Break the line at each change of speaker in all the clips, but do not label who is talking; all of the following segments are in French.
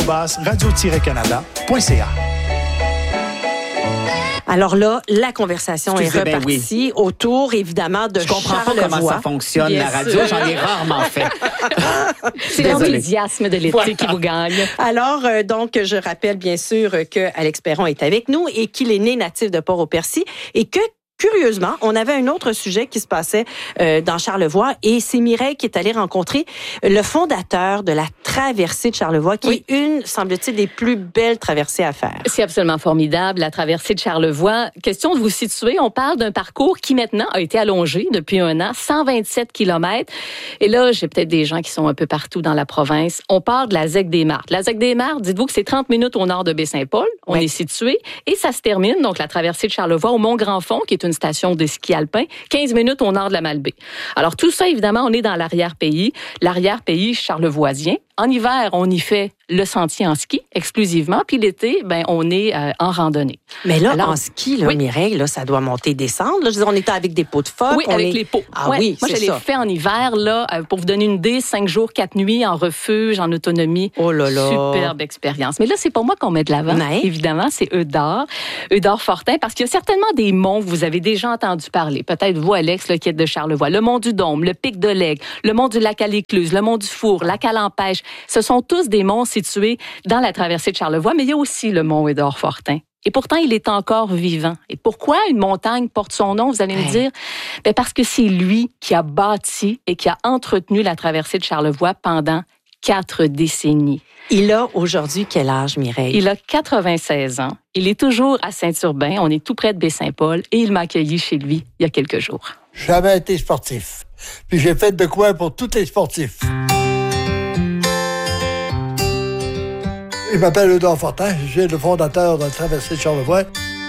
radio-canada.ca.
Alors là, la conversation est repartie autour, évidemment, de Charlevoix.
Je comprends pas comment ça fonctionne, bien la radio. Sûr. J'en ai rarement fait.
C'est l'enthousiasme de l'été qui vous gagne.
Alors, donc, je rappelle bien sûr que Alex Perron est avec nous et qu'il est né natif de Port-au-Percy et que curieusement, on avait un autre sujet qui se passait dans Charlevoix et c'est Mireille qui est allée rencontrer le fondateur de la traversée de Charlevoix, qui est une, semble-t-il, des plus belles traversées à faire.
C'est absolument formidable, la traversée de Charlevoix. Question de vous situer, on parle d'un parcours qui maintenant a été allongé depuis 1 an, 127 km. Et là, j'ai peut-être des gens qui sont un peu partout dans la province. On part de la Zec-des-Martres. La Zec-des-Martres, dites-vous que c'est 30 minutes au nord de Baie-Saint-Paul. On est situé. Et ça se termine, donc la traversée de Charlevoix, au Mont-Grand-Fond, qui est une station de ski alpin, 15 minutes au nord de la Malbaie. Alors tout ça, évidemment, on est dans l'arrière-pays charlevoisien. En hiver, on y fait le sentier en ski exclusivement, puis l'été, on est en randonnée.
Mais là, en ski, là, Mireille, là, ça doit monter, descendre. Là, je veux dire, on était avec des pots de phoque.
Oui, avec les pots.
Ah oui,
moi,
c'est
je l'ai fait en hiver, là, pour vous donner une idée, 5 jours, 4 nuits en refuge, en autonomie.
Oh là là.
Superbe expérience. Mais là, c'est pas moi qu'on met de l'avant. Évidemment, c'est Eudore Fortin, parce qu'il y a certainement des monts, vous avez déjà entendu parler. Peut-être vous, Alex, là, qui êtes de Charlevoix. Le mont du Dôme, le pic de l'Aigle, le mont du lac à l'Écluse, le mont du Four, lac à l'Empêche. Ce sont tous des monts situés dans la traversée de Charlevoix, mais il y a aussi le mont Eudore Fortin. Et pourtant, il est encore vivant. Et pourquoi une montagne porte son nom, vous allez me dire? Parce que c'est lui qui a bâti et qui a entretenu la traversée de Charlevoix pendant 4 décennies.
Il a aujourd'hui quel âge, Mireille?
Il a 96 ans. Il est toujours à Saint-Urbain. On est tout près de Baie-Saint-Paul. Et il m'a accueilli chez lui il y a quelques jours.
J'ai jamais été sportif. Puis j'ai fait de quoi pour tous les sportifs. Je m'appelle Eudore Fortin, je suis le fondateur de la traversée de Charlevoix.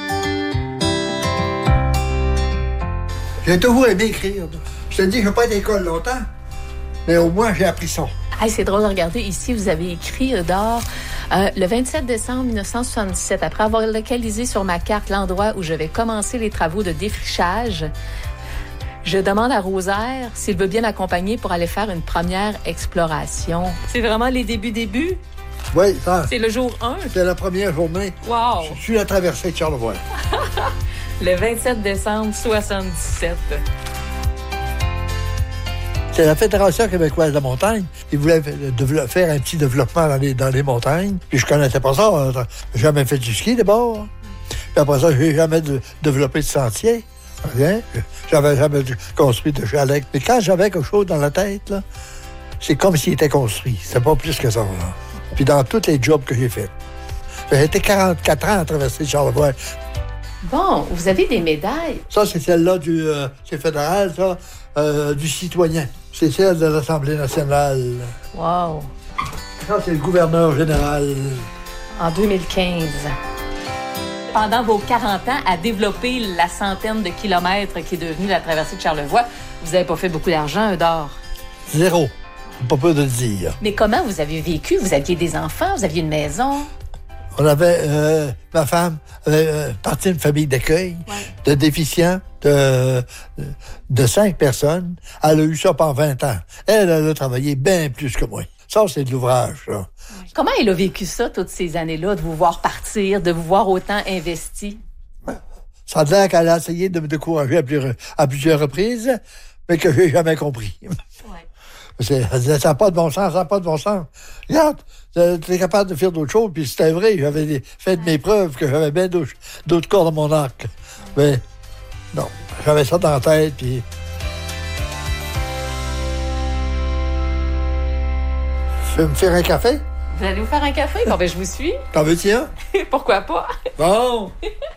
J'ai toujours aimé écrire. Je te dis, je n'ai pas été à l'école longtemps, mais au moins j'ai appris ça.
Hey, c'est drôle de regarder. Ici, vous avez écrit, Eudore, le 27 décembre 1977, après avoir localisé sur ma carte l'endroit où je vais commencer les travaux de défrichage, je demande à Rosaire s'il veut bien m'accompagner pour aller faire une première exploration. C'est vraiment les débuts?
Oui, ça.
C'est le jour 1?
C'est la première journée.
Wow!
Je suis à la traversée de Charlevoix.
Le 27 décembre 77.
C'est la Fédération québécoise de la montagne. Ils voulaient faire un petit développement dans les montagnes. Puis je connaissais pas ça. J'ai jamais fait du ski d'abord. Puis après ça, j'ai jamais développé de sentier. Rien. J'avais jamais construit de chalet. Mais quand j'avais quelque chose dans la tête, là, c'est comme s'il était construit. C'est pas plus que ça, là. Puis dans tous les jobs que j'ai faits. J'ai été 44 ans à traverser Charlevoix.
Bon, vous avez des médailles.
Ça, c'est celle-là c'est fédéral, ça, du citoyen. C'est celle de l'Assemblée nationale.
Wow.
Ça, c'est le gouverneur général.
En 2015. Pendant vos 40 ans à développer la centaine de kilomètres qui est devenue la traversée de Charlevoix, vous n'avez pas fait beaucoup d'argent, Eudore?
0. Pas peu de le dire.
Mais comment vous avez vécu? Vous aviez des enfants? Vous aviez une maison?
On avait... ma femme avait parti d'une famille d'accueil de déficients de 5 personnes. Elle a eu ça pendant 20 ans. Elle a travaillé bien plus que moi. Ça, c'est de l'ouvrage, ça.
Comment elle a vécu ça, toutes ces années-là, de vous voir partir, de vous voir autant investi?
Ça a l'air qu'elle a essayé de me décourager à plusieurs reprises, mais que j'ai jamais compris. Ça n'a pas de bon sens, ça n'a pas de bon sens. Regarde, tu es capable de faire d'autres choses, puis c'était vrai, j'avais fait de mes preuves que j'avais bien d'autres corps dans mon arc. Mais non, j'avais ça dans la tête, puis... Je vais me faire un café?
Vous allez vous faire un café? Bon, je vous suis.
T'en veux-tu un?
Pourquoi pas?
Bon!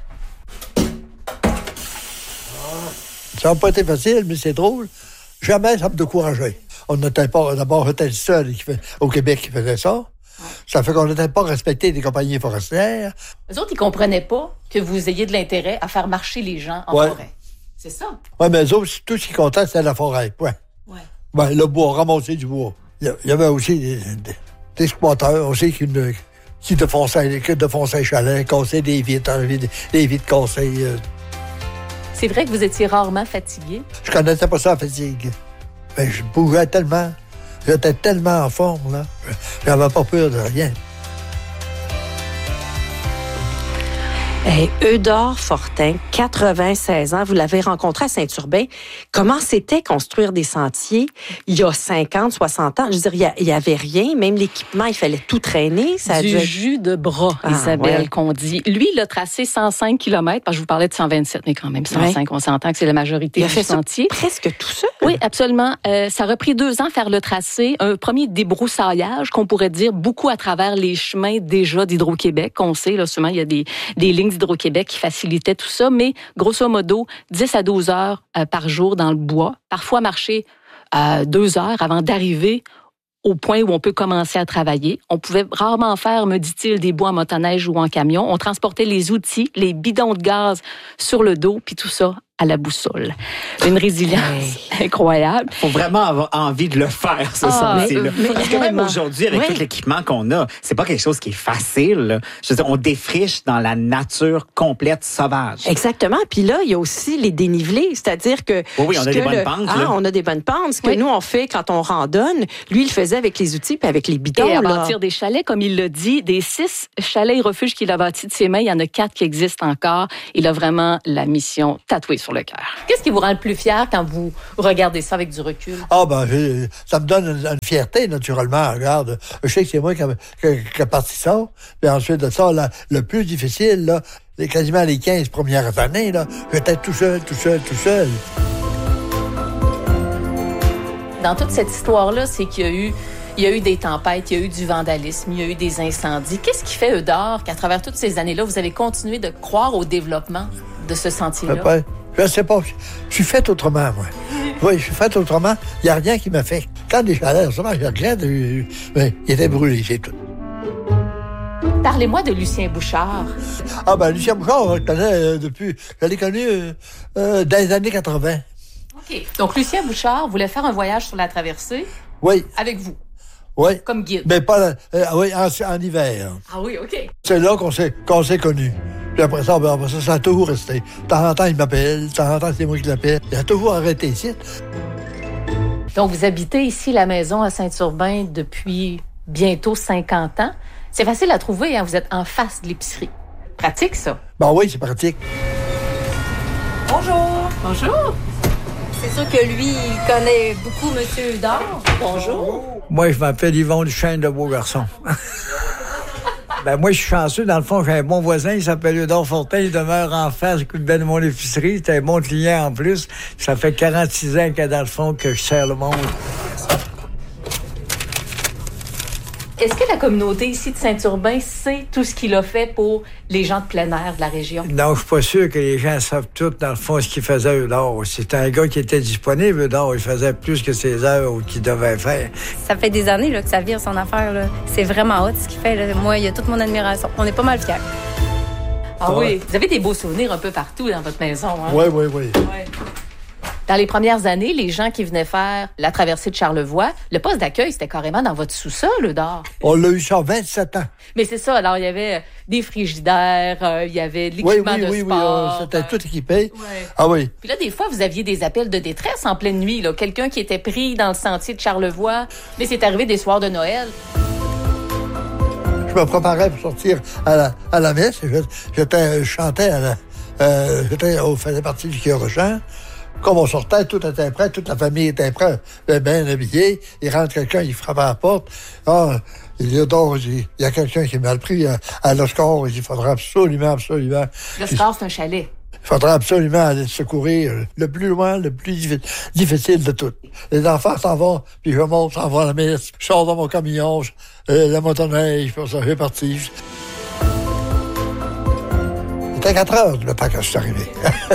Ça n'a pas été facile, mais c'est drôle. Jamais ça me décourageait. On n'était pas, d'abord, j'étais le seul au Québec qui faisait ça. Ça fait qu'on n'était pas respecté des compagnies forestières.
Les autres, ils comprenaient pas que vous ayez de l'intérêt à faire marcher les gens en forêt. C'est ça?
Oui, mais eux autres, tout ce qui comptait, c'était la forêt. Le bois, ramasser du bois. Il y avait aussi des squatteurs aussi qui défonçaient les chalets, cassaient des vitres, des vitres cassées.
C'est vrai que vous étiez rarement fatigué?
Je connaissais pas ça, la fatigue. Mais je bougeais tellement. J'étais tellement en forme, là. J'avais pas peur de rien.
Eudore Fortin, 96 ans, vous l'avez rencontré à Saint-Urbain. Comment c'était construire des sentiers il y a 50, 60 ans? Je veux dire, il y avait rien, même l'équipement, il fallait tout traîner. Ça
du jus de bras, Isabelle, qu'on dit. Lui, il a tracé 105 km, parce que je vous parlais de 127, mais quand même 105, on s'entend que c'est la majorité du sentier.
Presque tout ça.
Oui, absolument. Ça a pris 2 ans faire le tracé. Un premier débroussaillage, qu'on pourrait dire, beaucoup à travers les chemins déjà d'Hydro-Québec, qu'on sait, là, souvent, il y a des lignes d'Hydro-Québec qui facilitaient tout ça, mais grosso modo, 10 à 12 heures par jour dans le bois, parfois marcher 2 heures avant d'arriver au point où on peut commencer à travailler. On pouvait rarement faire, me dit-il, des bois en motoneige ou en camion. On transportait les outils, les bidons de gaz sur le dos, puis tout ça à la boussole. Une résilience incroyable.
Il faut vraiment avoir envie de le faire, ce sentier-là. Parce que même aujourd'hui, avec tout l'équipement qu'on a, c'est pas quelque chose qui est facile. Là. Je veux dire, on défriche dans la nature complète, sauvage.
Exactement. Puis là, il y a aussi les dénivelés, c'est-à-dire que...
Oui, on a des bonnes pentes.
On a des bonnes pentes. Ce que nous, on fait quand on randonne, lui, il le faisait avec les outils puis avec les bidons.
Et à bâtir des chalets, comme il l'a dit, des 6 chalets et refuges qu'il a bâtis de ses mains, il y en a 4 qui existent encore. Il a vraiment la mission tatouée sur le cœur. Qu'est-ce qui vous rend le plus fier quand vous regardez ça avec du recul?
Ça me donne une fierté, naturellement. Regarde, je sais que c'est moi qui a parti ça. Puis ensuite de ça, là, le plus difficile, là, quasiment les 15 premières années, là, j'étais tout seul.
Dans toute cette histoire-là, c'est qu'il y a eu des tempêtes, il y a eu du vandalisme, il y a eu des incendies. Qu'est-ce qui fait, Eudore, qu'à travers toutes ces années-là, vous avez continué de croire au développement de ce sentier-là?
Je ne sais pas. Je suis fait autrement, moi. Oui, je suis fait autrement. Il n'y a rien qui m'a fait. Quand les chalets, je regrette, mais il était brûlé, c'est tout.
Parlez-moi de Lucien Bouchard.
Lucien Bouchard, je l'ai connu dans les années 80.
OK. Donc, Lucien Bouchard voulait faire un voyage sur la traversée.
Oui.
Avec vous.
Oui.
Comme guide.
Mais pas en hiver.
Ah oui, OK.
C'est là qu'on s'est connus. Puis après ça, ça a toujours resté. De temps en temps, il m'appelle. De temps en temps, c'est moi qui l'appelle. Il a toujours arrêté ici.
Donc, vous habitez ici, la maison à Saint-Urbain, depuis bientôt 50 ans. C'est facile à trouver, hein? Vous êtes en face de l'épicerie. Pratique, ça?
Oui, c'est pratique.
Bonjour.
Bonjour.
C'est sûr que lui, il connaît beaucoup M. Eudore.
Bonjour.
Moi, je m'appelle Yvon Duchesne de Beaugarçon. Moi, je suis chanceux. Dans le fond, j'ai un bon voisin, il s'appelle Eudore Fortin. Il demeure en face du coup de mon épicerie. C'est un bon client en plus. Ça fait 46 ans que, dans le fond, que je sers le monde.
Est-ce que la communauté ici de Saint-Urbain sait tout ce qu'il a fait pour les gens de plein air de la région?
Non, je suis pas sûr que les gens savent tout, dans le fond, ce qu'il faisait Eudore. C'était un gars qui était disponible, Eudore. Il faisait plus que ses heures qu'il devait faire.
Ça fait des années là, que ça vire son affaire. Là. C'est vraiment hot ce qu'il fait. Là. Moi, il y a toute mon admiration. On est pas mal fiers.
Ah oui, vous avez des beaux souvenirs un peu partout dans votre maison. Hein?
Oui.
Ouais. Dans les premières années, les gens qui venaient faire la traversée de Charlevoix, le poste d'accueil, c'était carrément dans votre sous-sol, Eudore.
On l'a eu ça 27 ans.
Mais c'est ça. Alors, il y avait des frigidaires, il y avait de l'équipement de sport.
Oui, c'était tout équipé.
Ouais.
Ah oui.
Puis là, des fois, vous aviez des appels de détresse en pleine nuit. Là. Quelqu'un qui était pris dans le sentier de Charlevoix. Mais c'est arrivé des soirs de Noël.
Je me préparais pour sortir à la messe. Je chantais je faisais partie du chœur chant. Comme on sortait, tout était prêt, toute la famille était prête, bien habillée. Il rentre quelqu'un, il frappe à la porte. Il dit, il y a quelqu'un qui est mal pris à l'Oscar. Il faudra absolument.
L'Oscar, c'est un chalet.
Il faudra absolument aller secourir le plus loin, le plus difficile de tout. Les enfants s'en vont, puis je monte, s'en va à la messe. Je sors dans mon camion, la motoneige, puis ça, je suis parti. C'était 4 heures le temps que je suis arrivé.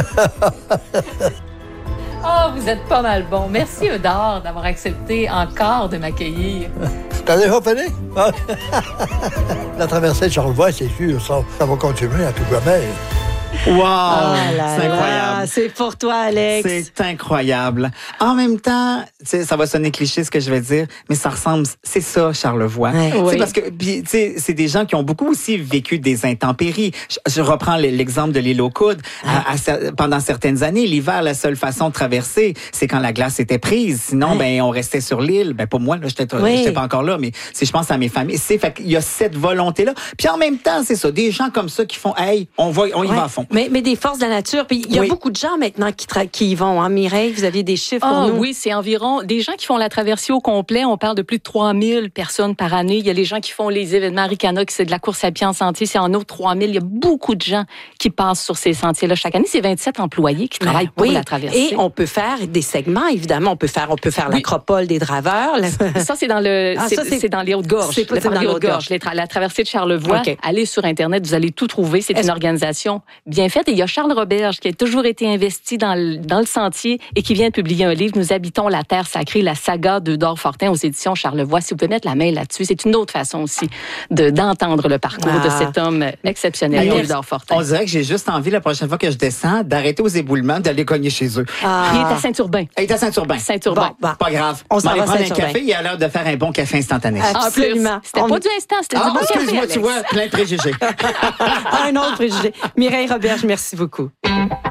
Vous êtes pas mal bon. Merci, Eudore, d'avoir accepté encore de m'accueillir.
T'as déjà fini? La traversée de Charlevoix, c'est sûr, ça va continuer à tout jamais.
Wow! C'est incroyable.
C'est pour toi, Alex.
C'est incroyable. En même temps, ça va sonner cliché ce que je vais dire, mais ça ressemble, c'est ça, Charlevoix.
Ouais.
Oui. Parce que c'est des gens qui ont beaucoup aussi vécu des intempéries. Je reprends l'exemple de l'île aux Coudes. Pendant certaines années, l'hiver, la seule façon de traverser, c'est quand la glace était prise. Sinon, on restait sur l'île. Pour moi, là, j'étais pas encore là, mais si je pense à mes familles, fait qu'il y a cette volonté-là. Puis en même temps, c'est ça, des gens comme ça qui font, hey, on y va à fond.
Mais des forces de la nature. Puis il y a beaucoup de gens maintenant qui y vont. Mireille, vous aviez des chiffres pour nous?
Oui, c'est environ des gens qui font la traversée au complet. On parle de plus de 3000 personnes par année. Il y a les gens qui font les événements Ricana, qui c'est de la course à pied en sentier. C'est en autre 3000. Il y a beaucoup de gens qui passent sur ces sentiers-là chaque année. C'est 27 employés qui travaillent pour la traversée.
Et on peut faire des segments, évidemment. On peut faire l'acropole des draveurs.
Ça, c'est dans les Hautes-Gorges.
C'est dans les Hautes-Gorges.
La traversée de Charlevoix. Okay. Allez sur Internet, vous allez tout trouver. C'est une organisation bien faite. Et il y a Charles Roberge qui a toujours été investi dans le sentier et qui vient de publier un livre, Nous habitons la terre sacrée, la saga d'Eudore Fortin aux éditions Charlevoix. Si vous pouvez mettre la main là-dessus, c'est une autre façon aussi d'entendre le parcours de cet homme exceptionnel, Eudore Fortin.
On dirait que j'ai juste envie, la prochaine fois que je descends, d'arrêter aux éboulements, d'aller cogner chez eux.
Il est à Saint-Urbain.
Il est à Saint-Urbain.
Bon.
Pas grave.
On s'en va
prendre un café. Il a l'air de faire un bon café instantané.
Absolument.
C'était pas du instant, c'était du bon café.
Excuse-moi, tu vois, plein de préjugés.
Un autre préjugé. Mireille Roberge, merci beaucoup.